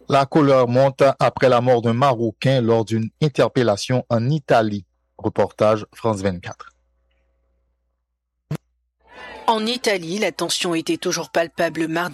La colère monte après la mort d'un Marocain lors d'une interpellation en Italie. Reportage France 24. En Italie, la tension était toujours palpable mardi.